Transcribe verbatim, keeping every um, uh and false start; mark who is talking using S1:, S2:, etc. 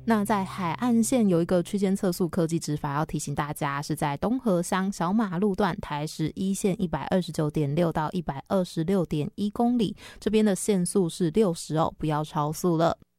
S1: 那在海岸线有一个区间测速科技执法，要提醒大家是在东河乡小马路段台十一线 一百二十九点六 到 一百二十六点一公里，这边的限速是六十哦，不要超速了。